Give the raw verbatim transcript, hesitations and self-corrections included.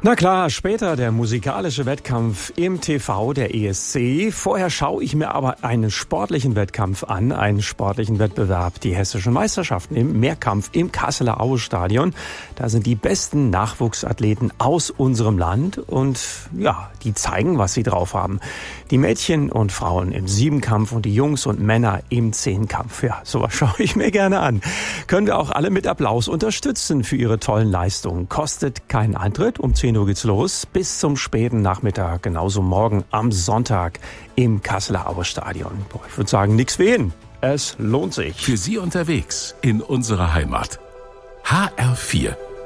Na klar, später der musikalische Wettkampf im T V der E S C. Vorher schaue ich mir aber einen sportlichen Wettkampf an, einen sportlichen Wettbewerb, die hessischen Meisterschaften im Mehrkampf im Kasseler Aue-Stadion. Da sind die besten Nachwuchsathleten aus unserem Land und ja, die zeigen, was sie drauf haben. Die Mädchen und Frauen im Siebenkampf und die Jungs und Männer im Zehnkampf. Ja, sowas schaue ich mir gerne an. Können wir auch alle mit Applaus unterstützen für ihre tollen Leistungen. Kostet keinen Eintritt, um zehn Uhr geht's los, bis zum späten Nachmittag, genauso morgen am Sonntag im Kasseler Aue-Stadion. Ich würde sagen, nix wie hin. Es lohnt sich. Für Sie unterwegs in unserer Heimat. H R vier